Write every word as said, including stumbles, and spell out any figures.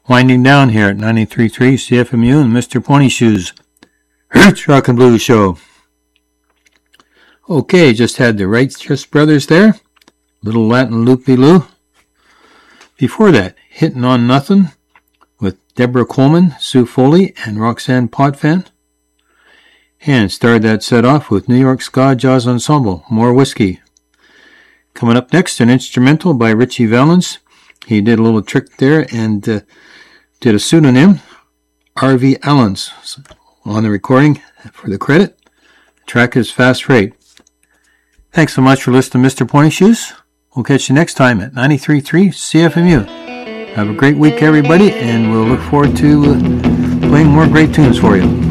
Winding down here at ninety-three point three C F M U and Mister Pony Shoes. It's Rock and Blues Show. Okay, just had the Righteous Brothers there. Little Latin Loopy-Loo. Before that, Hittin' on Nothing with Deborah Coleman, Sue Foley, and Roxanne Potvin. And started that set off with New York Ska Jazz Ensemble, More Whiskey. Coming up next, an instrumental by Richie Valens. He did a little trick there and uh, did a pseudonym, R V Allens, on the recording for the credit. The track is Fast Freight. Thanks so much for listening to Mister Pony Shoes. We'll catch you next time at ninety-three point three C F M U. Have a great week, everybody, and we'll look forward to uh, playing more great tunes for you.